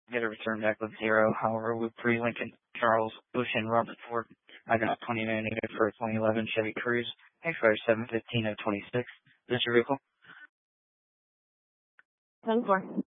get a return back with 0. However, with 3 Lincoln, Charles, Bush, and Robert Ford, I got 29 negative for a 2011 Chevy Cruze. Expires 7/15/26. Is this your vehicle? 10-4.